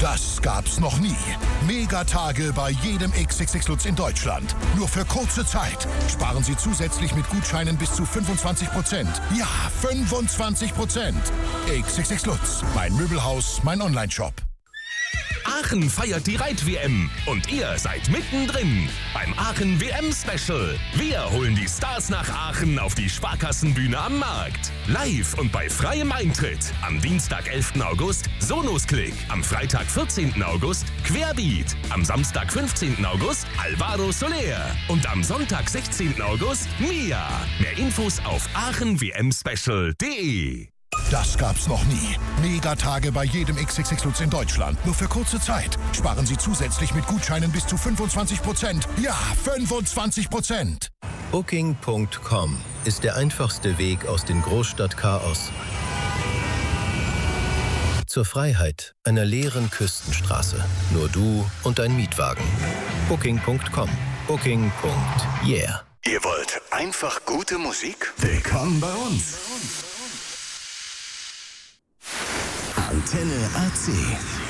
Das gab's noch nie. Megatage bei jedem XXX Lutz in Deutschland. Nur für kurze Zeit. Sparen Sie zusätzlich mit Gutscheinen bis zu 25%. Ja, 25%. XXX Lutz. Mein Möbelhaus, mein Onlineshop. Aachen feiert die Reit-WM und ihr seid mittendrin beim Aachen WM-Special. Wir holen die Stars nach Aachen auf die Sparkassenbühne am Markt. Live und bei freiem Eintritt. Am Dienstag, 11. August, Sonos-Klick. Am Freitag, 14. August, Querbeat. Am Samstag, 15. August, Alvaro Soler. Und am Sonntag, 16. August, Mia. Mehr Infos auf aachenwmspecial.de. Das gab's noch nie. Megatage bei jedem XXX Lutz in Deutschland. Nur für kurze Zeit. Sparen Sie zusätzlich mit Gutscheinen bis zu 25%. Ja, 25%. Booking.com ist der einfachste Weg aus dem Großstadtchaos zur Freiheit einer leeren Küstenstraße. Nur du und dein Mietwagen. Booking.com. Booking.yeah. Ihr wollt einfach gute Musik? Willkommen bei uns. Antenne AC.